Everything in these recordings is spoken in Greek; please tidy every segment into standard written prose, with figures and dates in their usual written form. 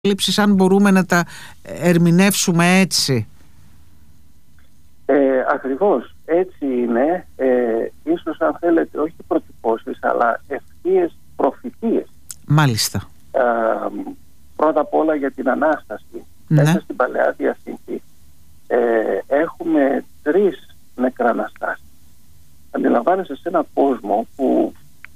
αν μπορούμε να τα ερμηνεύσουμε έτσι. Ακριβώς έτσι είναι. Ίσως αν θέλετε όχι προτυπώσεις αλλά ευθείες προφητείες. Μάλιστα. Πρώτα απ' όλα για την Ανάσταση. Ναι. Μέσα στην Παλαιά Διαθήκη έχουμε 3 νεκραναστάσεις. Αντιλαμβάνεσαι σε έναν κόσμο που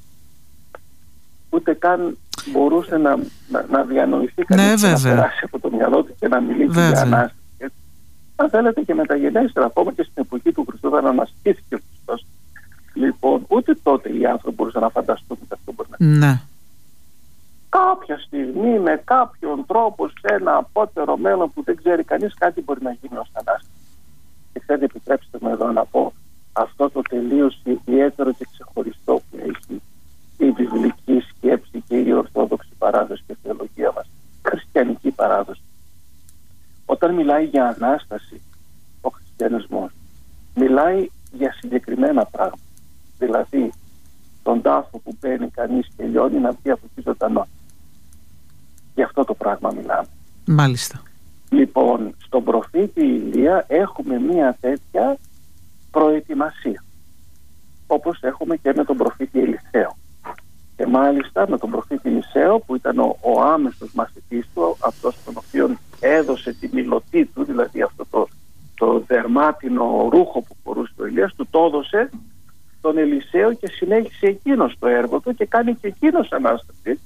ούτε καν μπορούσε να διανοηθεί κανείς, να περάσει από το μυαλό του και να μιλήσει για Ανάσταση. Αν θέλετε και μεταγενέστερα, ακόμα και στην εποχή του Χριστού, όταν αναστήθηκε ο Χριστός, λοιπόν, ούτε τότε οι άνθρωποι μπορούσαν να φανταστούν ότι αυτό μπορεί να γίνει. Ναι. Κάποια στιγμή, με κάποιον τρόπο, σε ένα απότερο μέλλον που δεν ξέρει κανείς, κάτι μπορεί να γίνει ως Ανάσταση. Και ξέρετε, επιτρέψτε μου εδώ να πω αυτό το τελείως ιδιαίτερο και ξεχωριστό που έχει η βιβλική σκέψη και η ορθόδοξη παράδοση και θεολογία μας, χριστιανική παράδοση. Όταν μιλάει για Ανάσταση ο χριστιανισμός, μιλάει για συγκεκριμένα πράγματα. Δηλαδή τον τάφο που μπαίνει κανείς και λιώνει να βγει από τη ζωντανό. Γι' αυτό το πράγμα μιλάμε. Μάλιστα. Λοιπόν, στον προφήτη Ηλία έχουμε μία τέτοια προετοιμασία, όπως έχουμε και με τον προφήτη Ελισαίο. Και μάλιστα με τον προφήτη Ελισαίο, που ήταν ο άμεσος μαθητής του, αυτός τον οποίο έδωσε τη μιλωτή του, δηλαδή αυτό το δερμάτινο ρούχο που φορούσε ο Ηλίας, του το έδωσε τον Ελισαίο και συνέχισε εκείνος το έργο του και κάνει και εκείνος Ανάσταση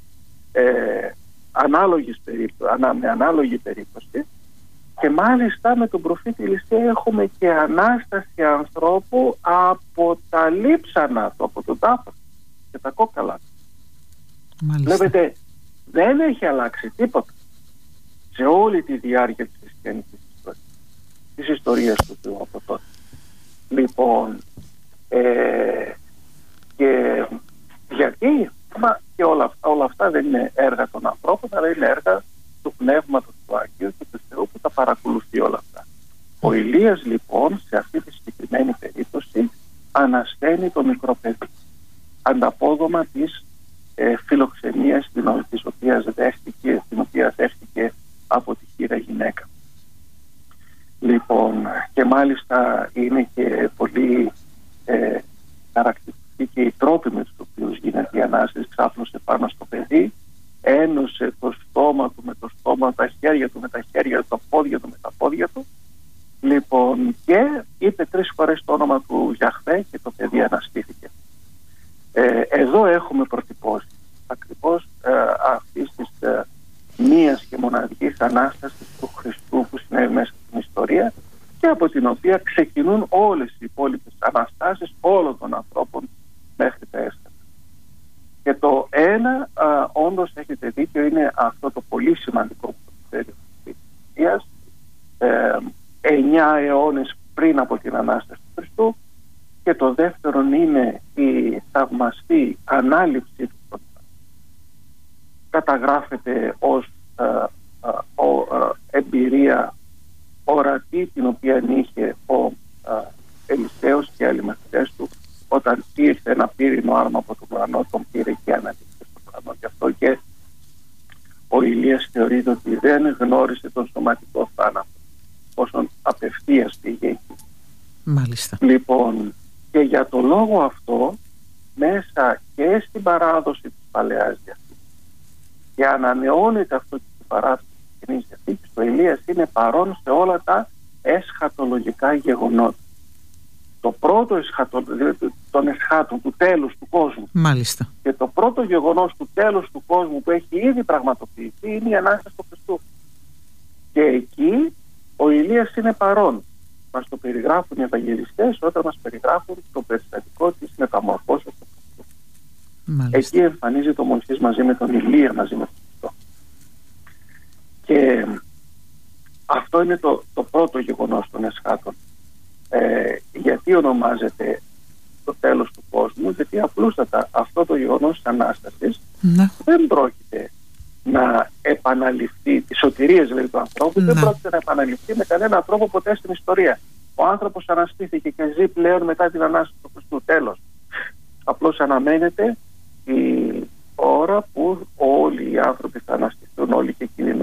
με ανάλογη περίπτωση. Και μάλιστα με τον προφήτη Ελισαίο έχουμε και Ανάσταση ανθρώπου από τα λείψανα του, από τον τάφο και τα κόκαλα. Βλέπετε, δεν έχει αλλάξει τίποτα σε όλη τη διάρκεια της χριστιανικής ιστορίας, της ιστορίας του Θεού από τότε. Λοιπόν, και γιατί και όλα αυτά δεν είναι έργα των ανθρώπων, αλλά είναι έργα του Πνεύματος του Αγίου και του Θεού που τα παρακολουθεί όλα αυτά. Ο Ηλίας λοιπόν σε αυτή τη συγκεκριμένη περίπτωση ανασταίνει το μικρό παιδί, ανταπόδομα της φιλοξενίας την οποία δέχτηκε από τη χείρα γυναίκα. Λοιπόν, και μάλιστα είναι και πολύ χαρακτηριστική και οι τρόποι με τους οποίους γίνεται η Ανάσταση. Ξάπλωσε πάνω στο παιδί, ένωσε το στόμα του με το στόμα, τα χέρια του με τα χέρια του, τα πόδια του με τα πόδια του. Λοιπόν, και είπε 3 φορές το όνομα του Γιαχβέ και το παιδί αναστήθηκε. Εδώ έχουμε προτυπώσει ακριβώς αυτής της μίας και μοναδικής Ανάστασης του Χριστού που συνέβη μέσα στην ιστορία και από την οποία ξεκινούν όλες οι υπόλοιπες Αναστάσεις όλων των ανθρώπων μέχρι τα έστατα. Και το ένα, όντως έχετε δίκιο, είναι αυτό το πολύ σημαντικό που προσφέρει ο Χριστίας, 9 αιώνες πριν από την Ανάσταση του Χριστού, και το δεύτερο είναι η θαυμαστή ανάληψη του Χριστού. Καταγράφεται ως εμπειρία ορατή την οποία είχε ο Ελισαίος και οι άλλοι μαθητές του όταν ήρθε ένα πύρινο άρμα από τον ουρανό, τον πήρε και αναδείξε στον ουρανό. Γι' αυτό και ο Ηλίας θεωρείται ότι δεν γνώρισε τον σωματικό θάνατο, όσον απευθείας πήγε εκεί. Μάλιστα. Λοιπόν, και για το λόγο αυτό μέσα και στην παράδοση της Παλαιάς Διαθήκης και ανανεώνεται αυτό και στην παράδοση της Καινής Διαθήκης, ο Ηλίας είναι παρόν σε όλα τα εσχατολογικά γεγονότα. Το πρώτο των εσχάτων του τέλους του κόσμου. Μάλιστα. Και το πρώτο γεγονός του τέλους του κόσμου που έχει ήδη πραγματοποιηθεί είναι η Ανάσταση του Χριστού. Και εκεί ο Ηλίας είναι παρόν. Μας το περιγράφουν οι Ευαγγελιστές όταν μας περιγράφουν το περιστατικό της μεταμορφώσεως του Χριστού. Μάλιστα. Εκεί εμφανίζεται ο Μωυσής μαζί με τον Ηλία, μαζί με τον Χριστό. Και αυτό είναι το πρώτο γεγονός των εσχάτων. Γιατί ονομάζεται το τέλος του κόσμου? Γιατί απλούστατα αυτό το γεγονός της Ανάστασης δεν πρόκειται να επαναληφθεί, τη σωτηρία δηλαδή του ανθρώπου, δεν πρόκειται να επαναληφθεί με κανέναν τρόπο ποτέ στην ιστορία. Ο άνθρωπος αναστήθηκε και ζει πλέον μετά την Ανάσταση του Χριστού. Τέλος. Απλώς αναμένεται ώρα που όλοι οι άνθρωποι θα αναστηθούν, όλοι και εκείνοι